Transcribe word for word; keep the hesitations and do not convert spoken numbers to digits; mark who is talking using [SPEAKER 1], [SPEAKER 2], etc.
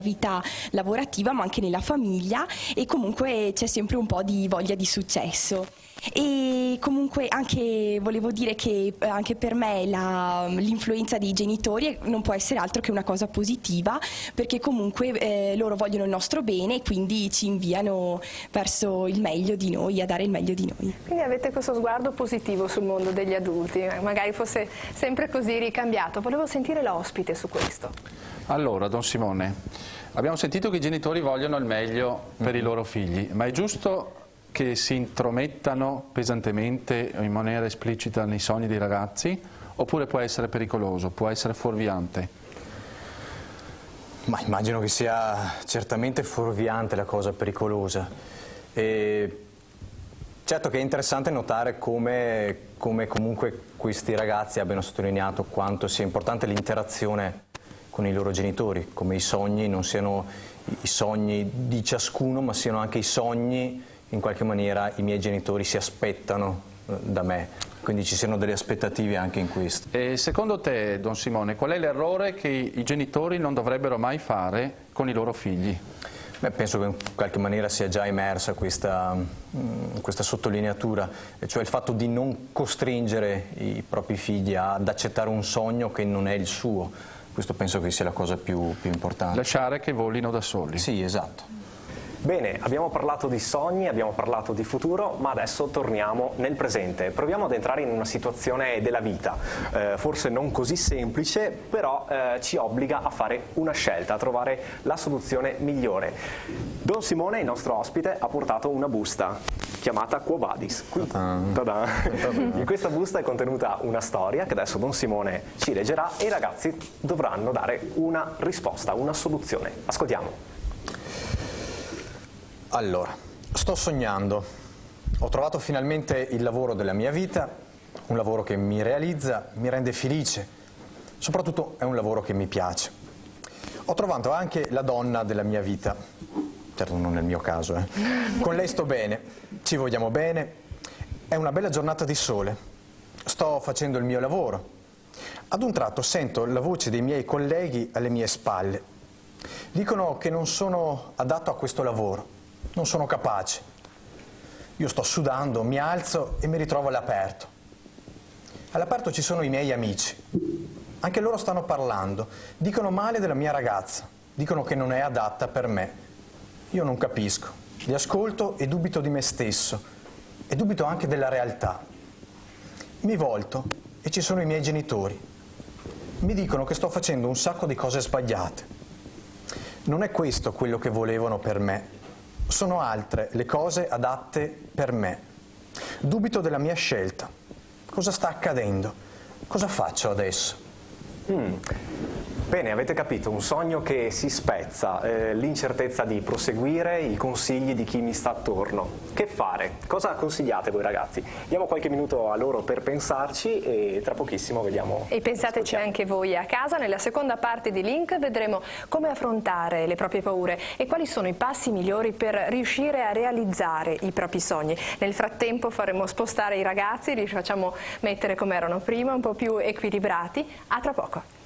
[SPEAKER 1] vita lavorativa ma anche nella famiglia, e comunque c'è sempre un po' di voglia di successo. E comunque anche volevo dire che anche per me l'influenza dei genitori non può essere altro che una cosa positiva, perché comunque eh, loro vogliono il nostro bene e quindi ci inviano verso il meglio di noi, a dare il meglio di noi.
[SPEAKER 2] Quindi avete questo sguardo positivo sul mondo degli adulti, magari fosse sempre così ricambiato. Volevo sentire l'ospite su questo.
[SPEAKER 3] Allora, Don Simone, abbiamo sentito che i genitori vogliono il meglio per i loro figli, ma è giusto che si intromettano pesantemente o in maniera esplicita nei sogni dei ragazzi, oppure può essere pericoloso, può essere fuorviante?
[SPEAKER 4] Ma immagino che sia certamente fuorviante la cosa pericolosa. E certo che è interessante notare come, come comunque questi ragazzi abbiano sottolineato quanto sia importante l'interazione con i loro genitori, come i sogni non siano i sogni di ciascuno, ma siano anche i sogni in qualche maniera i miei genitori si aspettano da me, quindi ci siano delle aspettative anche in questo.
[SPEAKER 3] E secondo te, Don Simone, qual è l'errore che i genitori non dovrebbero mai fare con i loro figli?
[SPEAKER 4] Beh, penso che in qualche maniera sia già emersa questa, questa sottolineatura, cioè il fatto di non costringere i propri figli ad accettare un sogno che non è il suo. Questo penso che sia la cosa più, più importante.
[SPEAKER 3] Lasciare che volino da soli.
[SPEAKER 4] Sì, esatto.
[SPEAKER 5] Bene, abbiamo parlato di sogni, abbiamo parlato di futuro, ma adesso torniamo nel presente. Proviamo ad entrare in una situazione della vita, eh, forse non così semplice, però eh, ci obbliga a fare una scelta, a trovare la soluzione migliore. Don Simone, il nostro ospite, ha portato una busta chiamata Quo Vadis. Qui, ta-da. In questa busta è contenuta una storia che adesso Don Simone ci leggerà e i ragazzi dovranno dare una risposta, una soluzione. Ascoltiamo.
[SPEAKER 4] Allora, sto sognando, ho trovato finalmente il lavoro della mia vita, un lavoro che mi realizza, mi rende felice, soprattutto è un lavoro che mi piace. Ho trovato anche la donna della mia vita, certo non nel mio caso, eh. Con lei sto bene, ci vogliamo bene, è una bella giornata di sole, sto facendo il mio lavoro. Ad un tratto sento la voce dei miei colleghi alle mie spalle. Dicono che non sono adatto a questo lavoro. Non sono capace. Io sto sudando, mi alzo e mi ritrovo all'aperto. All'aperto ci sono i miei amici. Anche loro stanno parlando. Dicono male della mia ragazza. Dicono che non è adatta per me. Io non capisco. Li ascolto e dubito di me stesso. E dubito anche della realtà. Mi volto e ci sono i miei genitori. Mi dicono che sto facendo un sacco di cose sbagliate. Non è questo quello che volevano per me. Sono altre le cose adatte per me. Dubito della mia scelta. Cosa sta accadendo? Cosa faccio adesso?
[SPEAKER 5] Mm. Bene, avete capito, un sogno che si spezza, eh, l'incertezza di proseguire, i consigli di chi mi sta attorno. Che fare? Cosa consigliate voi ragazzi? Diamo qualche minuto a loro per pensarci e tra pochissimo vediamo.
[SPEAKER 2] E pensateci anche voi a casa. Nella seconda parte di Link vedremo come affrontare le proprie paure e quali sono i passi migliori per riuscire a realizzare i propri sogni. Nel frattempo faremo spostare i ragazzi, li facciamo mettere come erano prima, un po' più equilibrati. A tra poco.